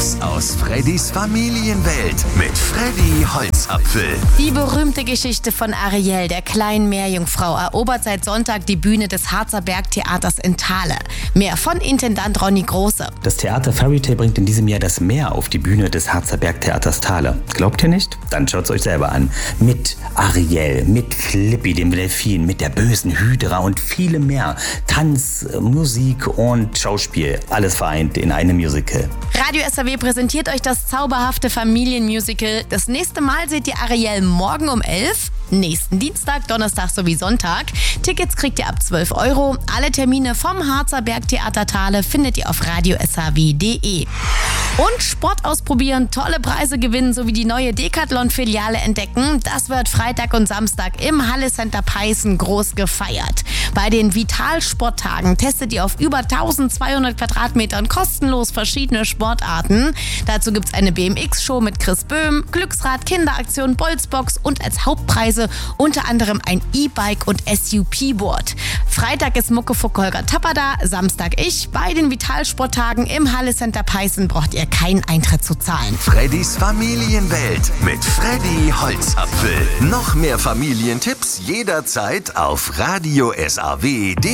Tipps aus Freddys Familienwelt mit Freddy Holzapfel. Die berühmte Geschichte von Ariel, der kleinen Meerjungfrau, erobert seit Sonntag die Bühne des Harzer Bergtheaters in Thale. Mehr von Intendant Ronny Große. Das Theater Fairy Tale bringt in diesem Jahr das Meer auf die Bühne des Harzer Bergtheaters Thale. Glaubt ihr nicht? Dann schaut's euch selber an. Mit Ariel, mit Flippi, dem Delfin, mit der bösen Hydra und vielem mehr. Tanz, Musik und Schauspiel. Alles vereint in einem Musical. Radio SAW präsentiert euch das zauberhafte Familienmusical. Das nächste Mal seht ihr Ariel morgen um 11. Nächsten Dienstag, Donnerstag sowie Sonntag. Tickets kriegt ihr ab 12 €. Alle Termine vom Harzer Bergtheater Thale findet ihr auf radiosaw.de. Und Sport ausprobieren, tolle Preise gewinnen sowie die neue Decathlon-Filiale entdecken. Das wird Freitag und Samstag im Halle Center Peißen groß gefeiert. Bei den Vitalsporttagen testet ihr auf über 1200 Quadratmetern kostenlos verschiedene Sportarten. Dazu gibt es eine BMX-Show mit Chris Böhm, Glücksrad, Kinderaktion, Bolzbox und als Hauptpreise unter anderem ein E-Bike und SUP-Board. Freitag ist Muckefuck Holger Tapper da, Samstag ich. Bei den Vitalsporttagen im Halle Center Peißen braucht ihr keinen Eintritt zu zahlen. Freddys Familienwelt mit Freddy Holzapfel. Noch mehr Familientipps jederzeit auf radiosaw.de.